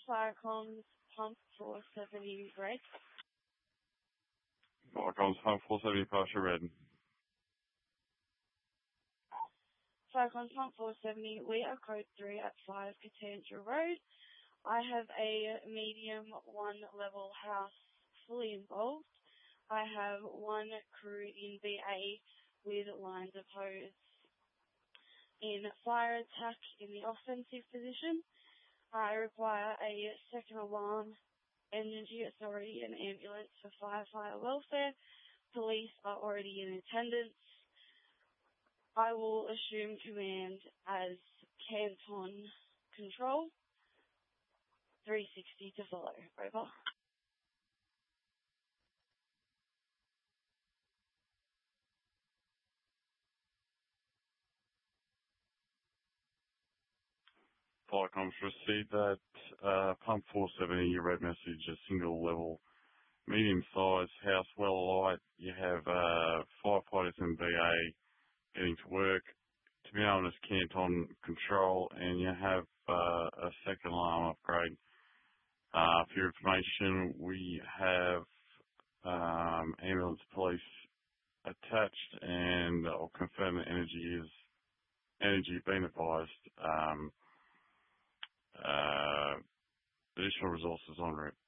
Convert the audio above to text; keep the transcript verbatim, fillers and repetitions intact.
Firecom's Pump four seventy red. Firecom's Pump four seventy partial red. Firecom's Pump four seventy, we are code three at five Katandra Road. I have a medium one level house fully involved. I have one crew in B A with lines of hose in fire attack in the offensive position. I require a second alarm, energy authority and ambulance for firefighter welfare. Police are already in attendance. I will assume command as Canton Control. three sixty to follow. Over. Firecom's received that. Uh, Pump four seventy, your red message, a single level, medium size house, well alight. You have uh, firefighters in B A getting to work. To be honest, Canton Control, and you have uh, a second alarm upgrade. Uh, for your information, we have um, ambulance police attached, and I'll confirm that energy is energy being advised. Um, uh, additional resources en route.